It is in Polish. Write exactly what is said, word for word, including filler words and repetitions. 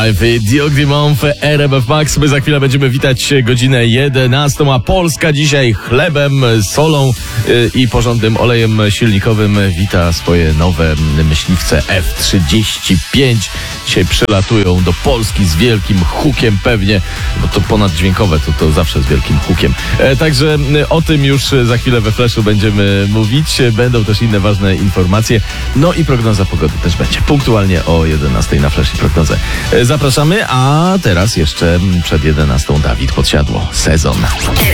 Diog Dimont, R M F Max. My za chwilę będziemy witać godzinę jedenastą, a Polska dzisiaj chlebem, solą i porządnym olejem silnikowym wita swoje nowe myśliwce F trzydzieści pięć. Dzisiaj przylatują do Polski z wielkim hukiem pewnie, bo to ponaddźwiękowe, to, to zawsze z wielkim hukiem. E, także o tym już za chwilę we Flashu będziemy mówić. Będą też inne ważne informacje. No i prognoza pogody też będzie. Punktualnie o jedenastej na Flash i prognozę. E, zapraszamy, a teraz jeszcze przed jedenastą Dawid Podsiadło. Sezon.